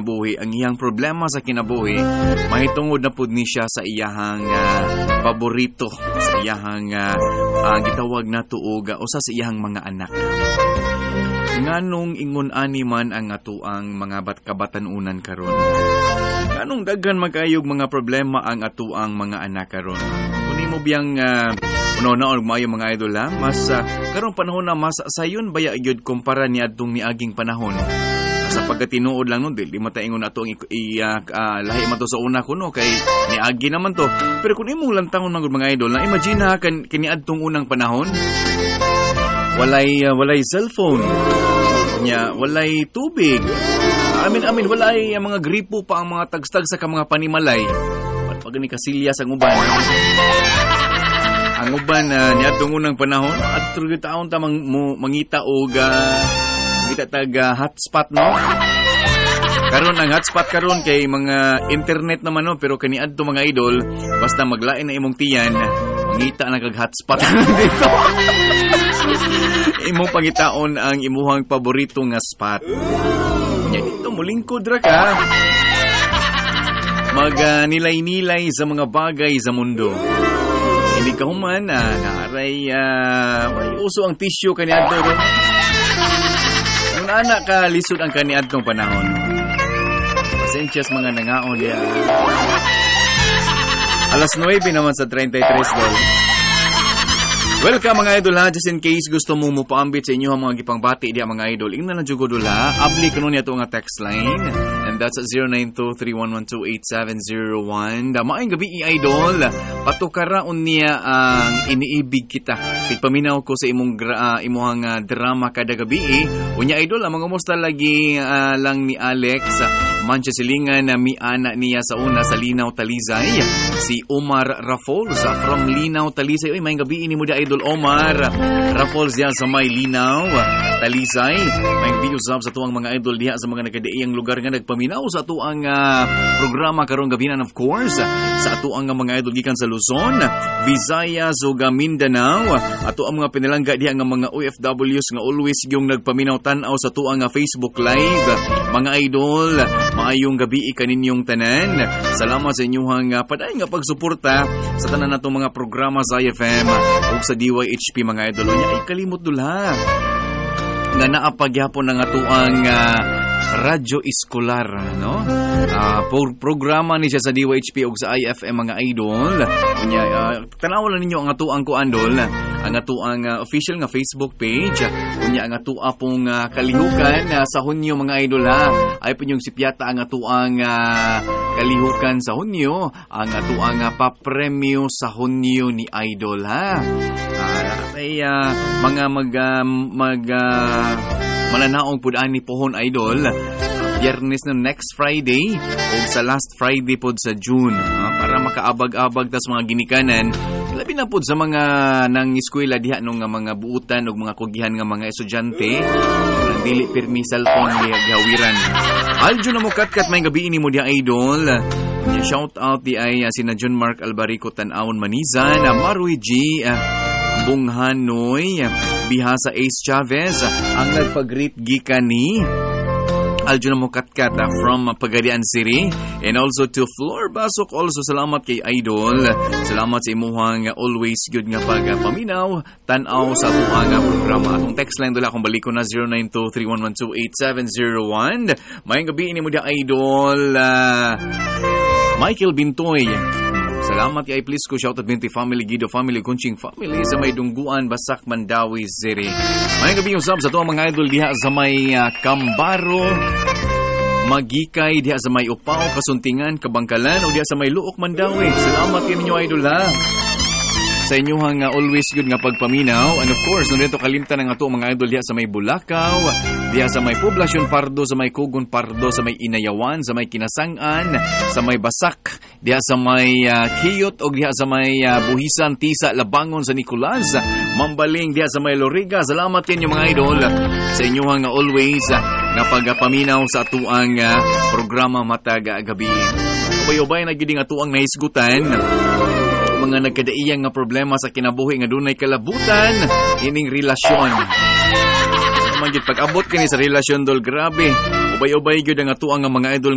kinabuhi, ang iyang problema sa kinabuhi, mahitungod na pud ni siya sa iyahang paborito, sa iyahang gitawag na tuog usa sa iyahang mga anak. Nganong ingon ani man ang atuang mga kabatanunan karon? Nganong daghan magkayog mga problema ang atuang mga anak karon? Kuni mo biyang una og maayo mga idol ha, mas karong panahon na mas sayon baya gyud kumpara ni adtong niaging panahon. Sa pagkatinuod lang nun, di mataingon na ito lahi man to sa una kuno kay niagi naman to. Pero kung imong lantangon mga idol, na imagine ha, kiniadtong unang panahon, walay cellphone, walay tubig, amin, walay mga gripo pa ang mga tagstag sa mga panimalay. At pag ni kasilyas ang uban, ang uban niadtong unang panahon, at tuloy taon ta mangita og hotspot, no? Karon ang hotspot karon kay mga internet naman, no? Pero kaniadto mga idol, basta maglain na imong tiyan, mangita na kag hotspot dito. Imong pangitaon ang imuhang paborito nga spot. Nya dito mulingkod ra ka. Nilay-nilay sa mga bagay sa mundo. Hindi ka human naaray may uso ang tissue kaniadto ron. Anak ka lisod ang kaniadtong panahon. Pasensyas mga nangaon diya. Alas 9 naman sa 33 dol. Welcome mga idol ha. Just in case gusto mo mupaambit sa inyo mga gipangbati diya mga idol. Ingnan na jugod dula. Abli kuno niya to nga text line. And that's at 0923112870. Maayong gabi idol. Patukaraon niya ang iniibig kita. Pagpaminaw ko sa imuhang drama kada gabi. Unya idol, mga musta lagi lang ni Alex. Mancha silingan na miana niya sa una sa Linaw Talisay. Si Omar Rafols from Linaw Talisay. Uy, maayong gabi ini mo da idol Omar Rafols diya sa may Linaw Talisay. Maayong gabi usab sa tuwang mga idol diya sa mga nagkadaiyang lugar nga nagpaminaw sa tuang programa karong gabinan, of course. Sa tuang mga idol gikan sa Luzon, Visayas ug Mindanao. Ato ang mga pinalangga diha nga mga OFWs nga always yung nagpaminaw tan-aw sa tuang Facebook live. Mga idol, maayong gabi kaninyong tanan. Salamat sa inyong paday nga pagsuporta sa tanan natong mga programa sa IFM ug sa DYHP mga idol. Nya ay kalimot dula nga naapagyapon ang atuang radyo eskolar, no? Programa ni siya sa DYHP ug sa IFM mga idol. Nya tanawan ninyo ang atuang kuandol, ang atuang official nga Facebook page. Unya ang atua pong kalihukan sa Hunyo mga idol ha. Ay punyong sipyata ang atuang kalihukan sa Hunyo, ang atuang papremyo sa Hunyo ni idol ha. Ay mga mananaong pud ani pohon idol. Biyernes na next Friday o sa last Friday pod sa June para makaabag-abag tas mga ginikanan labi na pod sa mga nang eskwela diha nung mga buutan ug mga kugihan nga mga estudyante dili pirmi cellphone gihawiran. Aljo na mo katkat may gabi ini mo diha idol. Shout out di ay sina John Mark Albarico Tan-awon Manizan, Maruy G Bunghanoy, Bihasa Ace Chavez ang nagpag-greet gikan ni Aljo na mo katkat from Pagadian City, and also to Flor Basok. Also salamat kay idol. Salamat sa imuhang always good nga pagpaminaw tan-aw sa atuang programa. Atong text line dula akong baliko na 0923112870. Mayang gabi ini mo dia idol Michael Bintoy. Salamat kay please ko shout out Binti family, Guido family, Kunching family sa may Dungguan, Basak, Mandawi City. Mayang gabi usab sa tuwang mga idol diha sa may Kambaro, Magikay, diha sa may Upaw, Kasuntingan, Kabangkalan o diha sa may Luok, Mandawi. Salamat kayo ninyo idol ha sa inyong always good nga pagpaminaw. And of course, nandito kalimtan ng ato mga idol diha sa may Bulacau, diha sa may Poblasyon Pardo, sa may Kugon Pardo, sa may Inayawan, sa may Kinasangan, sa may Basak, diha sa may Kiyot, o diha sa may Buhisan, Tisa, Labangon, sa Nicolas, Mambaling, diha sa may Loriga. Salamat kayo mga idol sa inyong always na pagpaminaw sa atuang programa Mataga Gabi. Ubay-ubay na giding atuang nahisgutan mga nagkadaiyang nga problema sa kinabuhi nga dunay kalabutan ining relasyon. Pag-abot kini sa relasyon dol, grabe. Ubay-ubay gyud ang atuang nga mga idol